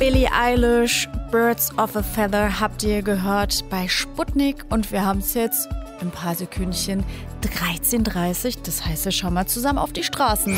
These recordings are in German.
Billie Eilish, Birds of a Feather habt ihr gehört bei Sputnik und wir haben es jetzt in ein paar Sekündchen 13:30 Uhr. Das heißt, wir schauen mal zusammen auf die Straßen.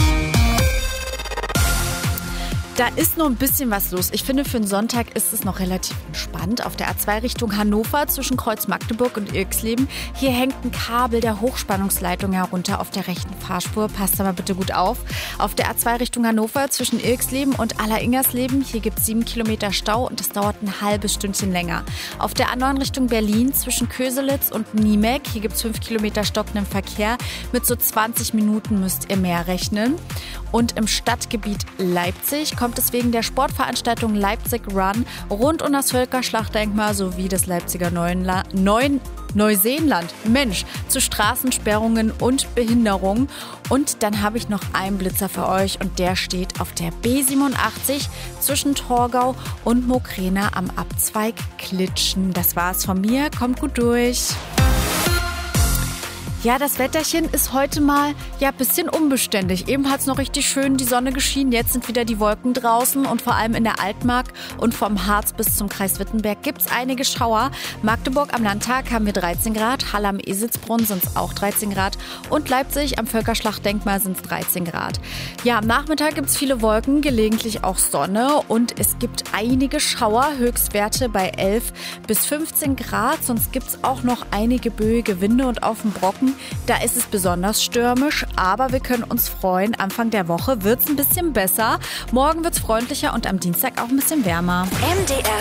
Da ist noch ein bisschen was los. Ich finde, für einen Sonntag ist es noch relativ entspannt. Auf der A2 Richtung Hannover zwischen Kreuz Magdeburg und Irxleben. Hier hängt ein Kabel der Hochspannungsleitung herunter auf der rechten Fahrspur. Passt da mal bitte gut auf. Auf der A2 Richtung Hannover zwischen Irxleben und Alleringersleben. Hier gibt es 7 Kilometer Stau und es dauert ein halbes Stündchen länger. Auf der A9 Richtung Berlin zwischen Köselitz und Niemek. Hier gibt es 5 Kilometer stockenden Verkehr. Mit so 20 Minuten müsst ihr mehr rechnen. Und im Stadtgebiet Leipzig kommt es wegen der Sportveranstaltung Leipzig Run rund um das Völkerschlachtdenkmal sowie das Leipziger Neuseenland, zu Straßensperrungen und Behinderungen. Und dann habe ich noch einen Blitzer für euch und der steht auf der B87 zwischen Torgau und Mokrena am Abzweig Klitschen. Das war's von mir, kommt gut durch. Ja, das Wetterchen ist heute mal ein bisschen unbeständig. Eben hat es noch richtig schön die Sonne geschienen. Jetzt sind wieder die Wolken draußen und vor allem in der Altmark und vom Harz bis zum Kreis Wittenberg gibt es einige Schauer. Magdeburg am Landtag haben wir 13 Grad, Halle am Esitzbrunn sind es auch 13 Grad und Leipzig am Völkerschlachtdenkmal sind es 13 Grad. Ja, am Nachmittag gibt es viele Wolken, gelegentlich auch Sonne und es gibt einige Schauer, Höchstwerte bei 11 bis 15 Grad. Sonst gibt es auch noch einige böige Winde und auf dem Brocken da ist es besonders stürmisch, aber wir können uns freuen. Anfang der Woche wird es ein bisschen besser. Morgen wird es freundlicher und am Dienstag auch ein bisschen wärmer. MDR